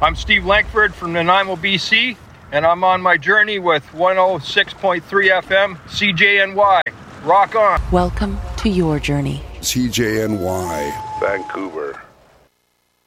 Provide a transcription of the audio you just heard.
I'm Steve Langford from Nanaimo, BC, and I'm on my journey with 106.3 FM CJNY. Rock on. Welcome to your journey. CJNY, Vancouver.